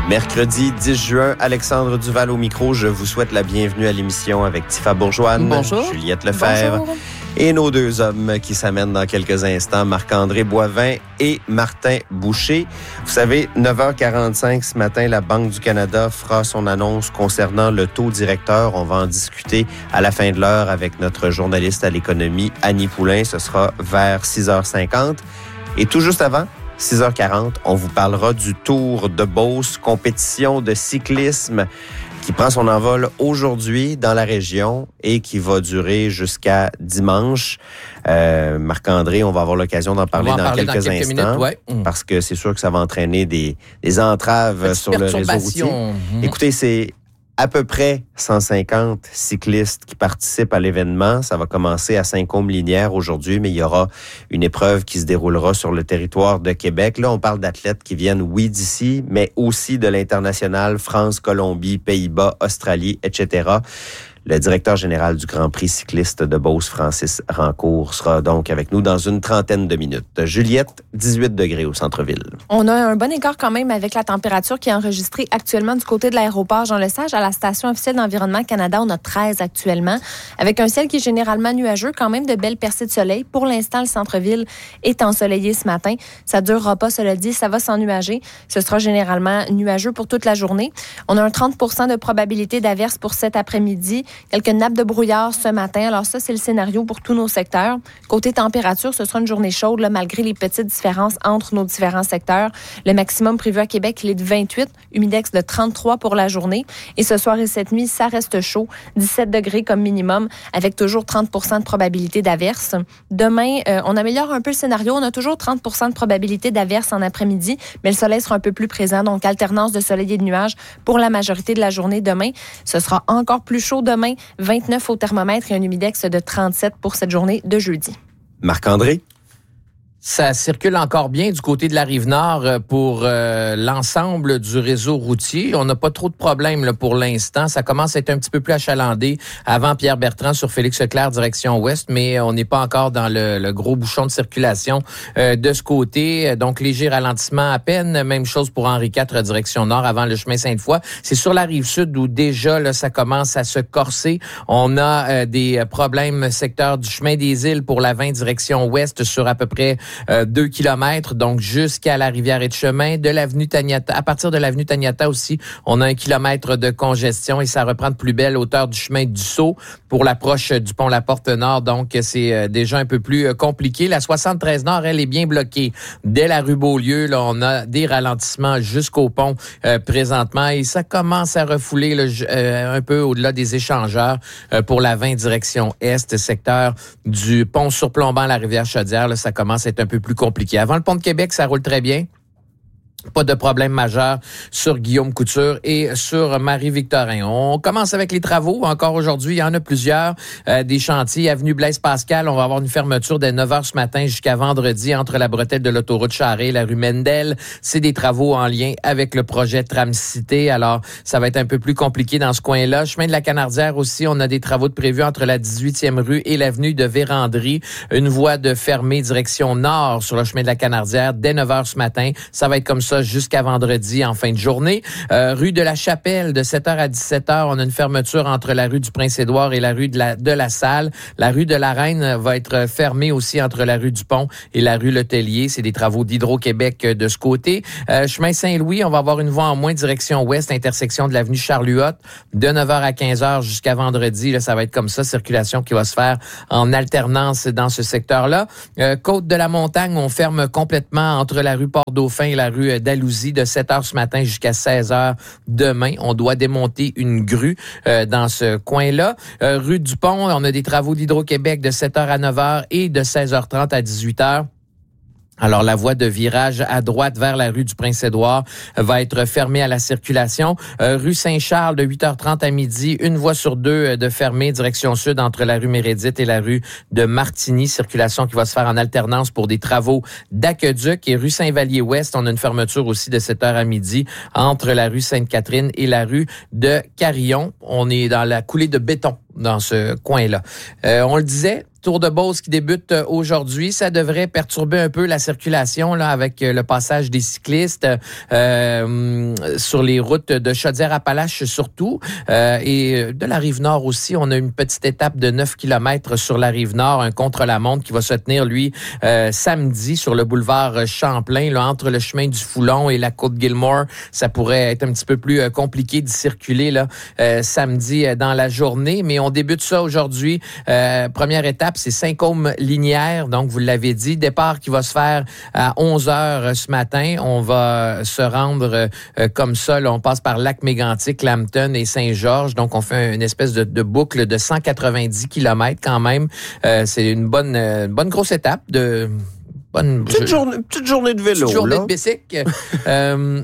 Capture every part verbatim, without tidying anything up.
Mercredi dix juin, Alexandre Duval au micro. Je vous souhaite la bienvenue à l'émission avec Tifa Bourgeoine, Bonjour. Juliette Lefebvre Bonjour. Et nos deux hommes qui s'amènent dans quelques instants, Marc-André Boivin et Martin Boucher. Vous savez, neuf heures quarante-cinq ce matin, la Banque du Canada fera son annonce concernant le taux directeur. On va en discuter à la fin de l'heure avec notre journaliste à l'économie, Annie Poulain. Ce sera vers six heures cinquante. Et tout juste avant, six heures quarante, on vous parlera du Tour de Beauce, compétition de cyclisme qui prend son envol aujourd'hui dans la région et qui va durer jusqu'à dimanche. Euh, Marc-André, on va avoir l'occasion d'en parler, en dans, parler quelques dans quelques instants, minutes, ouais. mmh. parce que c'est sûr que ça va entraîner des, des entraves Petite sur le réseau routier. Mmh. Écoutez, c'est à peu près cent cinquante cyclistes qui participent à l'événement. Ça va commencer à Saint-Côme-Linière aujourd'hui, mais il y aura une épreuve qui se déroulera sur le territoire de Québec. Là, on parle d'athlètes qui viennent, oui, d'ici, mais aussi de l'international, France, Colombie, Pays-Bas, Australie, et cetera. Le directeur général du Grand Prix cycliste de Beauce, Francis Rancourt, sera donc avec nous dans une trentaine de minutes. Juliette, dix-huit degrés au centre-ville. On a un bon écart quand même avec la température qui est enregistrée actuellement du côté de l'aéroport Jean-Lesage. À la station officielle d'Environnement Canada, on a treize actuellement, avec un ciel qui est généralement nuageux, quand même de belles percées de soleil. Pour l'instant, le centre-ville est ensoleillé ce matin. Ça ne durera pas, cela dit, ça va s'ennuager. Ce sera généralement nuageux pour toute la journée. On a un trente pour cent de probabilité d'averse pour cet après-midi. Quelques nappes de brouillard ce matin. Alors ça, c'est le scénario pour tous nos secteurs. Côté température, ce sera une journée chaude, là, malgré les petites différences entre nos différents secteurs. Le maximum prévu à Québec, il est de vingt-huit, humidex de trente-trois pour la journée. Et ce soir et cette nuit, ça reste chaud, dix-sept degrés comme minimum, avec toujours trente pour cent de probabilité d'averse. Demain, euh, on améliore un peu le scénario. On a toujours trente pour cent de probabilité d'averse en après-midi, mais le soleil sera un peu plus présent, donc alternance de soleil et de nuages pour la majorité de la journée demain. Ce sera encore plus chaud demain. vingt-neuf au thermomètre et un humidex de trente-sept pour cette journée de jeudi. Marc-André? Ça circule encore bien du côté de la Rive-Nord pour euh, l'ensemble du réseau routier. On n'a pas trop de problèmes là, pour l'instant. Ça commence à être un petit peu plus achalandé avant Pierre-Bertrand sur Félix-Leclerc, direction ouest, mais on n'est pas encore dans le, le gros bouchon de circulation euh, de ce côté. Donc, léger ralentissement à peine. Même chose pour Henri quatre, direction nord, avant le chemin Sainte-Foy. C'est sur la Rive-Sud où déjà là, ça commence à se corser. On a euh, des problèmes secteur du chemin des Îles pour la vingt, direction ouest, sur à peu près Euh, deux kilomètres, donc jusqu'à la Rivière-et-de-Chemin, de l'avenue Taniata. À partir de l'avenue Taniata aussi, on a un kilomètre de congestion et ça reprend de plus belle hauteur du chemin du Sceau pour l'approche du pont La Porte-Nord. Donc, c'est euh, déjà un peu plus euh, compliqué. La soixante-treize Nord, elle est bien bloquée. Dès la rue Beaulieu, là, on a des ralentissements jusqu'au pont euh, présentement et ça commence à refouler là, euh, un peu au-delà des échangeurs euh, pour la vingt direction est, secteur du pont surplombant la Rivière-Chaudière. Là, ça commence à être un peu plus compliqué. Avant le pont de Québec, ça roule très bien. Pas de problème majeur sur Guillaume Couture et sur Marie-Victorin. On commence avec les travaux. Encore aujourd'hui, il y en a plusieurs. Euh, des chantiers. Avenue Blaise-Pascal, on va avoir une fermeture dès neuf heures ce matin jusqu'à vendredi entre la bretelle de l'autoroute Charest et la rue Mendel. C'est des travaux en lien avec le projet Tram-Cité. Alors, ça va être un peu plus compliqué dans ce coin-là. Chemin de la Canardière aussi, on a des travaux de prévus entre la dix-huitième rue et l'avenue de Vérandry. Une voie de fermée direction nord sur le chemin de la Canardière dès neuf heures ce matin. Ça va être comme ça jusqu'à vendredi en fin de journée. Euh, rue de la Chapelle, de sept heures à dix-sept heures, on a une fermeture entre la rue du Prince-Édouard et la rue de la, de la Salle. La rue de la Reine va être fermée aussi entre la rue du Pont et la rue Letellier. C'est des travaux d'Hydro-Québec de ce côté. Euh, chemin Saint-Louis, on va avoir une voie en moins direction ouest, intersection de l'avenue Charles-Huot, de neuf heures à quinze heures jusqu'à vendredi. Là, ça va être comme ça, circulation qui va se faire en alternance dans ce secteur-là. Euh, Côte de la Montagne, on ferme complètement entre la rue Port-Dauphin et la rue d'Alousie de sept heures ce matin jusqu'à seize heures demain. On doit démonter une grue euh, dans ce coin-là. Euh, rue du Pont, on a des travaux d'Hydro-Québec de sept heures à neuf heures et de seize heures trente à dix-huit heures. Alors, la voie de virage à droite vers la rue du Prince-Édouard va être fermée à la circulation. Euh, rue Saint-Charles, de huit heures trente à midi, une voie sur deux de fermée, direction sud, entre la rue Mérédith et la rue de Martigny. Circulation qui va se faire en alternance pour des travaux d'aqueduc. Et rue Saint-Vallier-Ouest, on a une fermeture aussi de sept heures à midi, entre la rue Sainte-Catherine et la rue de Carillon. On est dans la coulée de béton dans ce coin-là. Euh, on le disait, Tour de Beauce qui débute aujourd'hui. Ça devrait perturber un peu la circulation là avec le passage des cyclistes euh, sur les routes de Chaudière-Appalaches surtout. Euh, et de la Rive-Nord aussi, on a une petite étape de neuf kilomètres sur la Rive-Nord, un contre-la-montre qui va se tenir, lui, euh, samedi sur le boulevard Champlain, là, entre le chemin du Foulon et la côte Gilmore. Ça pourrait être un petit peu plus euh, compliqué d'y circuler là, euh, samedi euh, dans la journée. Mais on débute ça aujourd'hui. Euh, première étape, c'est Saint-Côme-Linière, donc vous l'avez dit, départ qui va se faire à onze heures ce matin. On va se rendre euh, comme ça, là, on passe par Lac-Mégantic, Lambton et Saint-Georges, donc on fait une espèce de, de boucle de cent quatre-vingt-dix kilomètres quand même. Euh, c'est une bonne, euh, bonne grosse étape de... Bonne, petite, je, journée, petite journée de vélo. Petite journée là. de bicycle. euh,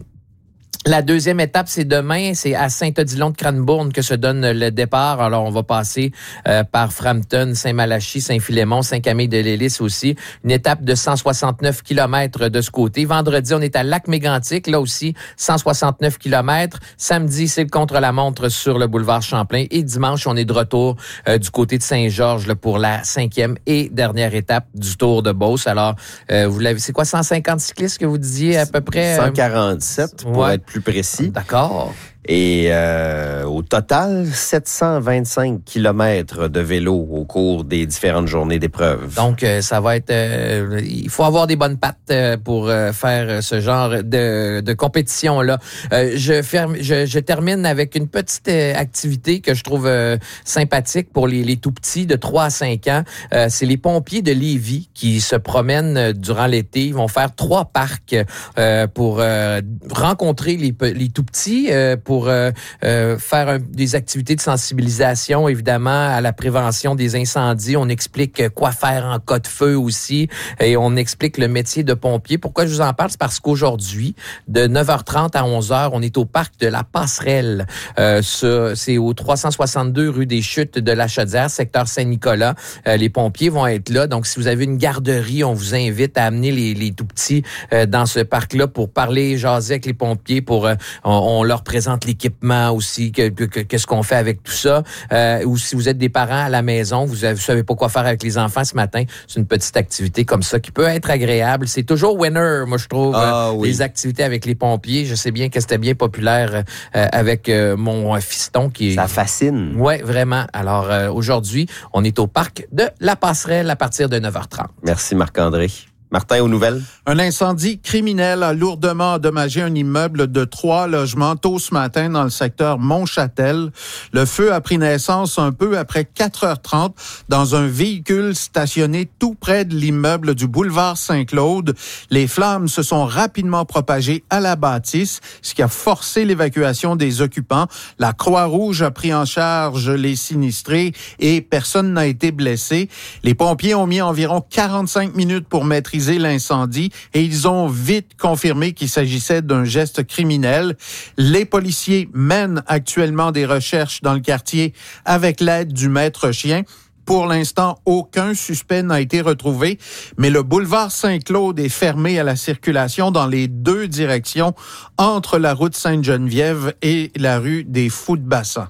La deuxième étape, c'est demain, c'est à Saint-Odilon-de-Cranbourne que se donne le départ. Alors, on va passer euh, par Frampton, Saint-Malachie, Saint-Philémon, Saint-Camille-de-l'Hélice aussi. Une étape de cent soixante-neuf kilomètres de ce côté. Vendredi, on est à Lac-Mégantic, là aussi, cent soixante-neuf kilomètres. Samedi, c'est le contre-la-montre sur le boulevard Champlain. Et dimanche, on est de retour euh, du côté de Saint-Georges là, pour la cinquième et dernière étape du Tour de Beauce. Alors, euh, vous l'avez, c'est quoi, cent cinquante cyclistes que vous disiez à peu près? cent quarante-sept pour ouais. être plus précis. D'accord. Et euh, au total, sept cent vingt-cinq kilomètres de vélo au cours des différentes journées d'épreuve. Donc, euh, ça va être... Euh, il faut avoir des bonnes pattes euh, pour euh, faire ce genre de, de compétition-là. Euh, je, ferme, je, je termine avec une petite euh, activité que je trouve euh, sympathique pour les, les tout-petits de trois à cinq ans. Euh, c'est les pompiers de Lévis qui se promènent durant l'été. Ils vont faire trois parcs euh, pour euh, rencontrer les, les tout-petits, euh, pour pour euh, euh, faire un, des activités de sensibilisation, évidemment, à la prévention des incendies. On explique quoi faire en cas de feu aussi et on explique le métier de pompier. Pourquoi je vous en parle? C'est parce qu'aujourd'hui, de neuf heures trente à onze heures, on est au parc de la Passerelle. Euh, ce, c'est au trois cent soixante-deux rue des Chutes de la Chaudière, secteur Saint-Nicolas. Euh, les pompiers vont être là. Donc, si vous avez une garderie, on vous invite à amener les, les tout-petits euh, dans ce parc-là pour parler, jaser avec les pompiers, pour euh, on, on leur présente l'équipement aussi, que, que, que, qu'est-ce qu'on fait avec tout ça. Euh, ou si vous êtes des parents à la maison, vous ne savez pas quoi faire avec les enfants ce matin, c'est une petite activité comme ça qui peut être agréable. C'est toujours winner, moi je trouve, ah, euh, oui. les activités avec les pompiers. Je sais bien que c'était bien populaire euh, avec euh, mon fiston qui est... Ça fascine. Oui, vraiment. Alors euh, aujourd'hui, on est au parc de la Passerelle à partir de neuf heures trente. Merci Marc-André. Martin, aux nouvelles? Un incendie criminel a lourdement endommagé un immeuble de trois logements tôt ce matin dans le secteur Montchâtel. Le feu a pris naissance un peu après quatre heures trente dans un véhicule stationné tout près de l'immeuble du boulevard Saint-Claude. Les flammes se sont rapidement propagées à la bâtisse, ce qui a forcé l'évacuation des occupants. La Croix-Rouge a pris en charge les sinistrés et personne n'a été blessé. Les pompiers ont mis environ quarante-cinq minutes pour maîtriser l'incendie et ils ont vite confirmé qu'il s'agissait d'un geste criminel. Les policiers mènent actuellement des recherches dans le quartier avec l'aide du maître chien. Pour l'instant, aucun suspect n'a été retrouvé, mais le boulevard Saint-Claude est fermé à la circulation dans les deux directions entre la route Sainte-Geneviève et la rue des Fous-de-Bassin.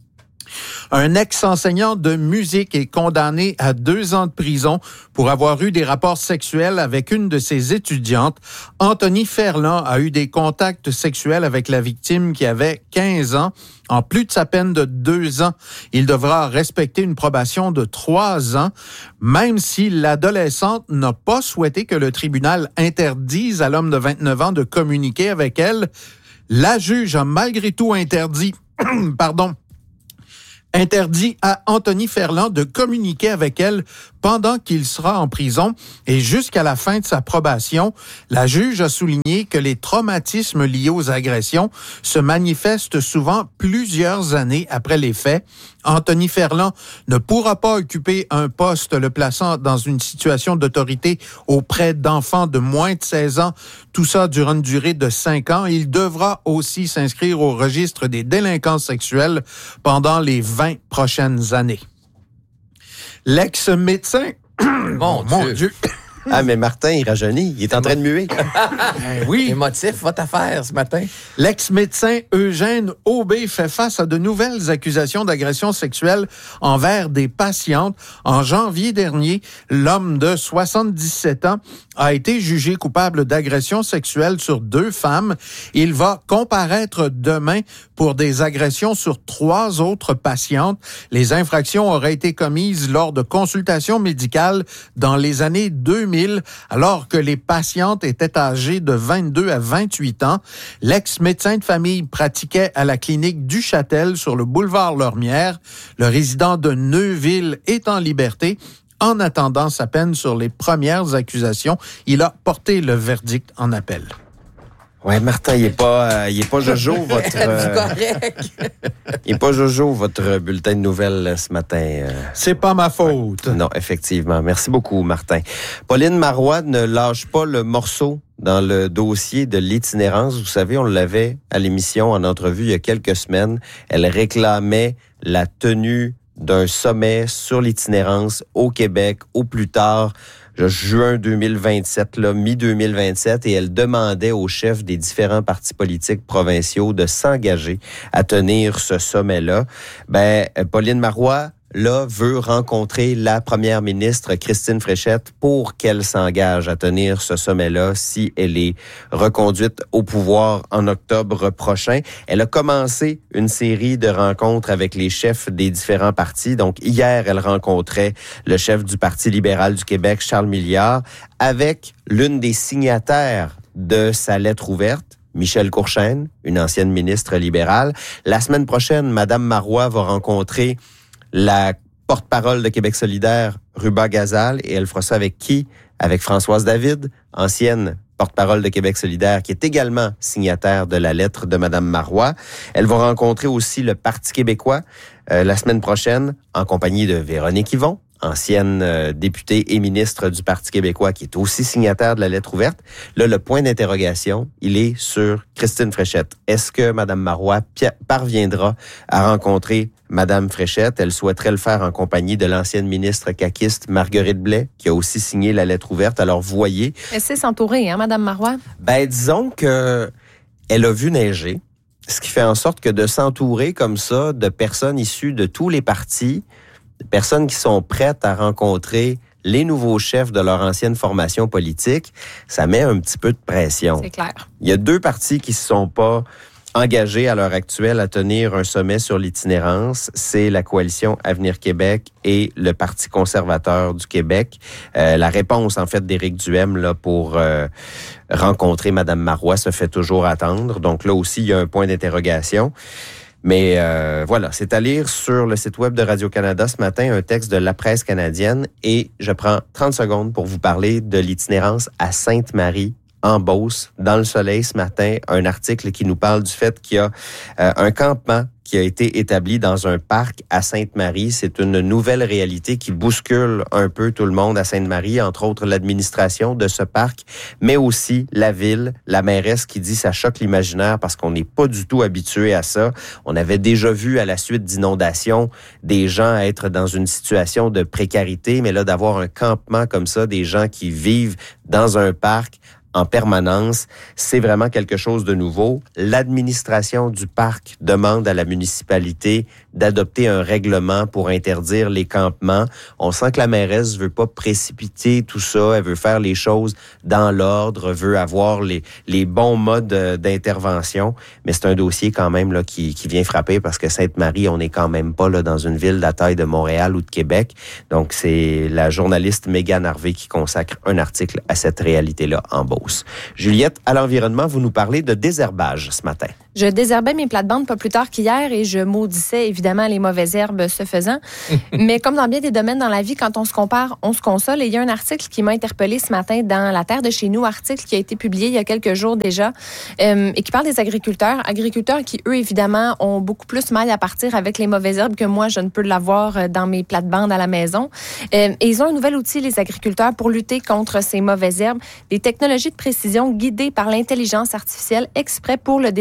Un ex-enseignant de musique est condamné à deux ans de prison pour avoir eu des rapports sexuels avec une de ses étudiantes. Anthony Ferland a eu des contacts sexuels avec la victime qui avait quinze ans. En plus de sa peine de deux ans, il devra respecter une probation de trois ans, même si l'adolescente n'a pas souhaité que le tribunal interdise à l'homme de vingt-neuf ans de communiquer avec elle. La juge a malgré tout interdit, pardon, interdit à Anthony Ferland de communiquer avec elle pendant qu'il sera en prison et jusqu'à la fin de sa probation. La juge a souligné que les traumatismes liés aux agressions se manifestent souvent plusieurs années après les faits. Anthony Ferland ne pourra pas occuper un poste le plaçant dans une situation d'autorité auprès d'enfants de moins de seize ans, tout ça durant une durée de cinq ans. Il devra aussi s'inscrire au registre des délinquants sexuels pendant les vingt prochaines années. L'ex-médecin... Mon Mon Dieu! Dieu. Ah, mais Martin, il rajeunit. Il est en train de muer. Ben oui. Émotif, votre affaire ce matin. L'ex-médecin Eugène Aubé fait face à de nouvelles accusations d'agression sexuelle envers des patientes. En janvier dernier, l'homme de soixante-dix-sept ans a été jugé coupable d'agression sexuelle sur deux femmes. Il va comparaître demain pour des agressions sur trois autres patientes. Les infractions auraient été commises lors de consultations médicales dans les années deux mille, alors que les patientes étaient âgées de vingt-deux à vingt-huit ans. L'ex-médecin de famille pratiquait à la clinique du Châtel sur le boulevard Lormière. Le résident de Neuville est en liberté. En attendant sa peine sur les premières accusations, il a porté le verdict en appel. Ouais, Martin, il est pas, euh, il est pas Jojo, votre. Euh, correct. il est pas Jojo, votre bulletin de nouvelles ce matin. Euh. C'est pas ma faute. Non, effectivement. Merci beaucoup, Martin. Pauline Marois ne lâche pas le morceau dans le dossier de l'itinérance. Vous savez, on l'avait à l'émission en entrevue il y a quelques semaines. Elle réclamait la tenue d'un sommet sur l'itinérance au Québec au plus tard juin deux mille vingt-sept, là, mi-deux mille vingt-sept, et elle demandait aux chefs des différents partis politiques provinciaux de s'engager à tenir ce sommet-là. Ben, Pauline Marois, là, veut rencontrer la première ministre Christine Fréchette pour qu'elle s'engage à tenir ce sommet-là si elle est reconduite au pouvoir en octobre prochain. Elle a commencé une série de rencontres avec les chefs des différents partis. Donc, hier, elle rencontrait le chef du Parti libéral du Québec, Charles Milliard, avec l'une des signataires de sa lettre ouverte, Michèle Courchaine, une ancienne ministre libérale. La semaine prochaine, Madame Marois va rencontrer la porte-parole de Québec solidaire, Ruba Gazal, et elle fera ça avec qui? Avec Françoise David, ancienne porte-parole de Québec solidaire, qui est également signataire de la lettre de Madame Marois. Elle va rencontrer aussi le Parti québécois euh, la semaine prochaine, en compagnie de Véronique Yvon, ancienne euh, députée et ministre du Parti québécois, qui est aussi signataire de la lettre ouverte. Là, le point d'interrogation, il est sur Christine Fréchette. Est-ce que Mme Marois parviendra à rencontrer Mme Fréchette? Elle souhaiterait le faire en compagnie de l'ancienne ministre caquiste Marguerite Blais, qui a aussi signé la lettre ouverte. Alors, voyez... Elle sait s'entourer, hein, Mme Marois? Ben, disons que elle a vu neiger, ce qui fait en sorte que de s'entourer comme ça de personnes issues de tous les partis, de personnes qui sont prêtes à rencontrer les nouveaux chefs de leur ancienne formation politique, ça met un petit peu de pression. C'est clair. Il y a deux partis qui ne se sont pas engagés à l'heure actuelle à tenir un sommet sur l'itinérance. C'est la coalition Avenir Québec et le Parti conservateur du Québec. Euh, la réponse, en fait, d'Éric Duhem là, pour euh, rencontrer Mme Marois se fait toujours attendre. Donc là aussi, il y a un point d'interrogation. Mais euh, voilà, c'est à lire sur le site web de Radio-Canada ce matin, un texte de La Presse canadienne, et je prends trente secondes pour vous parler de l'itinérance à Sainte-Marie, en Beauce, dans le soleil ce matin, un article qui nous parle du fait qu'il y a euh, un campement qui a été établi dans un parc à Sainte-Marie. C'est une nouvelle réalité qui bouscule un peu tout le monde à Sainte-Marie, entre autres l'administration de ce parc, mais aussi la ville, la mairesse qui dit ça choque l'imaginaire parce qu'on n'est pas du tout habitué à ça. On avait déjà vu à la suite d'inondations des gens être dans une situation de précarité, mais là d'avoir un campement comme ça, des gens qui vivent dans un parc en permanence, c'est vraiment quelque chose de nouveau. L'administration du parc demande à la municipalité d'adopter un règlement pour interdire les campements. On sent que la mairesse veut pas précipiter tout ça, elle veut faire les choses dans l'ordre, veut avoir les, les bons modes d'intervention, mais c'est un dossier quand même là qui, qui vient frapper parce que Sainte-Marie, on n'est quand même pas là dans une ville de la taille de Montréal ou de Québec. Donc, c'est la journaliste Mégane Harvey qui consacre un article à cette réalité-là en Beauce. Juliette, à l'environnement, vous nous parlez de désherbage ce matin. Je désherbais mes plates-bandes pas plus tard qu'hier et je maudissais évidemment les mauvaises herbes ce faisant. Mais comme dans bien des domaines dans la vie, quand on se compare, on se console. Et il y a un article qui m'a interpellée ce matin dans La Terre de chez nous, article qui a été publié il y a quelques jours déjà euh, et qui parle des agriculteurs. Agriculteurs qui, eux, évidemment, ont beaucoup plus mal à partir avec les mauvaises herbes que moi, je ne peux l'avoir dans mes plates-bandes à la maison. Euh, et ils ont un nouvel outil, les agriculteurs, pour lutter contre ces mauvaises herbes. Des technologies de précision guidées par l'intelligence artificielle exprès pour le désherbage.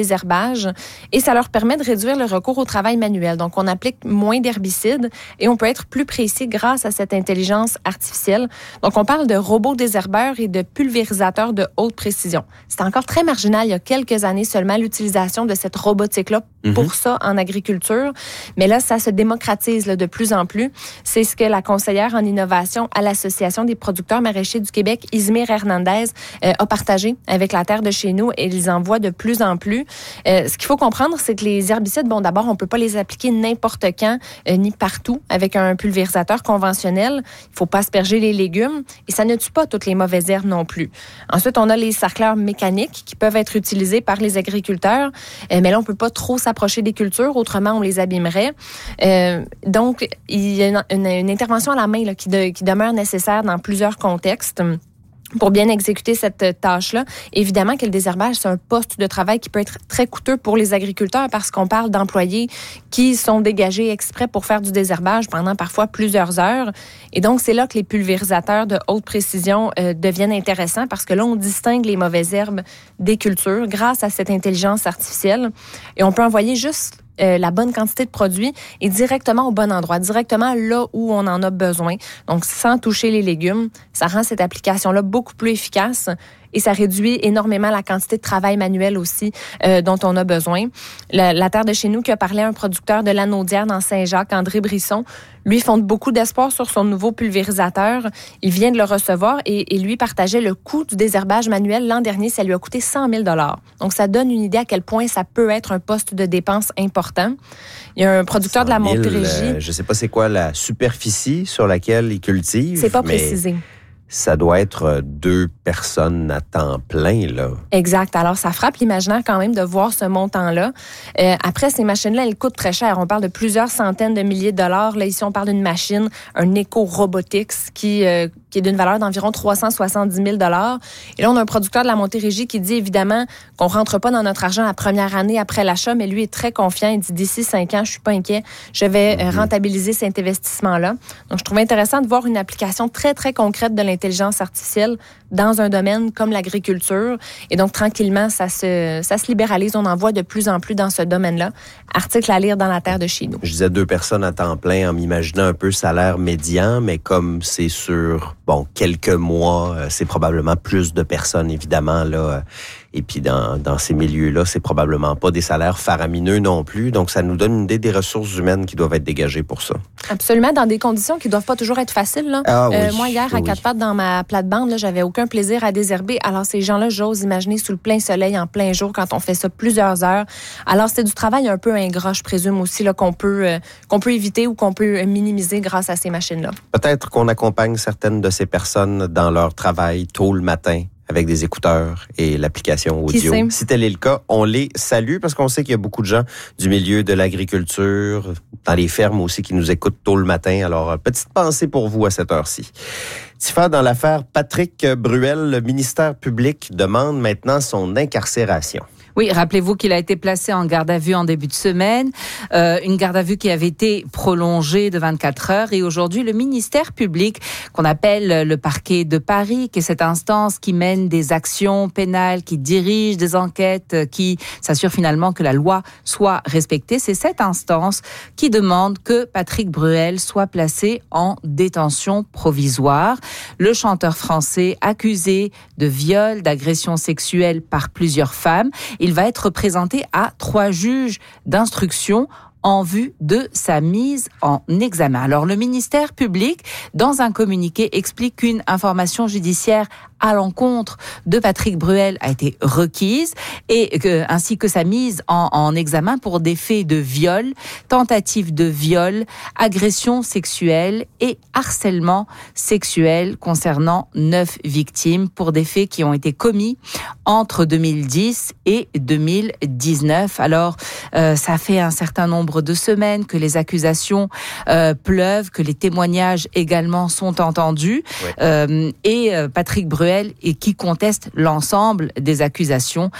élevage et ça leur permet de réduire le recours au travail manuel. Donc, on applique moins d'herbicides et on peut être plus précis grâce à cette intelligence artificielle. Donc, on parle de robots désherbeurs et de pulvérisateurs de haute précision. C'était encore très marginal il y a quelques années seulement l'utilisation de cette robotique-là mm-hmm. pour ça en agriculture. Mais là, ça se démocratise là, de plus en plus. C'est ce que la conseillère en innovation à l'Association des producteurs maraîchers du Québec, Izmir Hernandez, euh, a partagé avec la terre de chez nous et ils en voient de plus en plus. Euh, ce qu'il faut comprendre, c'est que les herbicides, bon, d'abord, on peut pas les appliquer n'importe quand euh, ni partout avec un pulvérisateur conventionnel. Il faut pas asperger les légumes et ça ne tue pas toutes les mauvaises herbes non plus. Ensuite, on a les sarcleurs mécaniques qui peuvent être utilisés par les agriculteurs, euh, mais là, on peut pas trop s'approcher des cultures, autrement, on les abîmerait. Euh, donc, il y a une, une, une intervention à la main là, qui, de, qui demeure nécessaire dans plusieurs contextes. Pour bien exécuter cette tâche-là, évidemment que le désherbage, c'est un poste de travail qui peut être très coûteux pour les agriculteurs parce qu'on parle d'employés qui sont dégagés exprès pour faire du désherbage pendant parfois plusieurs heures. Et donc, c'est là que les pulvérisateurs de haute précision euh, deviennent intéressants parce que là, on distingue les mauvaises herbes des cultures grâce à cette intelligence artificielle. Et on peut envoyer juste Euh, la bonne quantité de produits et directement au bon endroit, directement là où on en a besoin. Donc, sans toucher les légumes, ça rend cette application-là beaucoup plus efficace et ça réduit énormément la quantité de travail manuel aussi euh, dont on a besoin. La, la terre de chez nous qui a parlé à un producteur de l'Anaudière dans Saint-Jacques, André Brisson, lui fonde beaucoup d'espoir sur son nouveau pulvérisateur. Il vient de le recevoir et, et lui partageait le coût du désherbage manuel l'an dernier. Ça lui a coûté cent mille dollars. Donc, ça donne une idée à quel point ça peut être un poste de dépense important. Il y a un producteur de la Montérégie. Euh, je ne sais pas c'est quoi la superficie sur laquelle il cultive. C'est pas précisé. Ça doit être deux personnes à temps plein, là. Exact. Alors, ça frappe l'imaginaire quand même de voir ce montant-là. Euh, après, ces machines-là, elles coûtent très cher. On parle de plusieurs centaines de milliers de dollars. Là, ici, on parle d'une machine, un Eco Robotics, qui, euh, qui est d'une valeur d'environ trois cent soixante-dix mille dollars. Et là, on a un producteur de la Montérégie qui dit, évidemment, qu'on rentre pas dans notre argent la première année après l'achat, mais lui est très confiant. Il dit, d'ici cinq ans, je suis pas inquiet. Je vais euh, rentabiliser cet investissement-là. Donc, je trouve intéressant de voir une application très, très concrète de l'intelligence artificielle dans un domaine comme l'agriculture. Et donc, tranquillement, ça se, ça se libéralise. On en voit de plus en plus dans ce domaine-là. Article à lire dans la terre de chez nous. Je disais deux personnes à temps plein en m'imaginant un peu salaire médian, mais comme c'est sur, bon, quelques mois, c'est probablement plus de personnes, évidemment, là. Et puis, dans, dans ces milieux-là, c'est probablement pas des salaires faramineux non plus. Donc, ça nous donne une idée des ressources humaines qui doivent être dégagées pour ça. Absolument, dans des conditions qui doivent pas toujours être faciles, là. Ah, oui. euh, moi, hier, à oui. quatre pattes, dans ma plate-bande, là, j'avais aucun plaisir à désherber. Alors, ces gens-là, j'ose imaginer sous le plein soleil, en plein jour, quand on fait ça plusieurs heures. Alors, c'est du travail un peu ingrat, je présume aussi, là, qu'on peut, euh, qu'on peut éviter ou qu'on peut minimiser grâce à ces machines-là. Peut-être qu'on accompagne certaines de ces personnes dans leur travail tôt le matin, avec des écouteurs et l'application audio. Si tel est le cas, on les salue parce qu'on sait qu'il y a beaucoup de gens du milieu de l'agriculture, dans les fermes aussi, qui nous écoutent tôt le matin. Alors, petite pensée pour vous à cette heure-ci. Tifa, dans l'affaire Patrick Bruel, le ministère public demande maintenant son incarcération. Oui, rappelez-vous qu'il a été placé en garde à vue en début de semaine, euh, une garde à vue qui avait été prolongée de vingt-quatre heures et aujourd'hui le ministère public, qu'on appelle le parquet de Paris, qui est cette instance qui mène des actions pénales, qui dirige des enquêtes, qui s'assure finalement que la loi soit respectée, c'est cette instance qui demande que Patrick Bruel soit placé en détention provisoire. Le chanteur français accusé de viol, d'agression sexuelle par plusieurs femmes, il va être présenté à trois juges d'instruction en vue de sa mise en examen. Alors, le ministère public, dans un communiqué, explique qu'une information judiciaire à l'encontre de Patrick Bruel a été requise et que, ainsi que sa mise en, en examen pour des faits de viol, tentative de viol, agression sexuelle et harcèlement sexuel concernant neuf victimes pour des faits qui ont été commis entre deux mille dix et deux mille dix-neuf. Alors, euh, ça fait un certain nombre de semaines que les accusations euh, pleuvent, que les témoignages également sont entendus. Ouais. Euh, et euh, Patrick Bruel, et qui conteste l'ensemble des accusations,